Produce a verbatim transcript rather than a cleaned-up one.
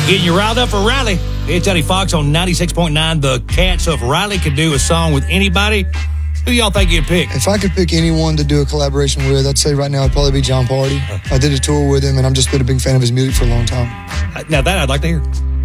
Getting you riled up for Riley. It's Eddie Fox on ninety-six point nine The Cat. So if Riley could do a song with anybody, who y'all think you'd pick? If I could pick anyone to do a collaboration with, I'd say right now it'd probably be John Party. I did a tour with him, and I've just been a big fan of his music for a long time. Now that I'd like to hear.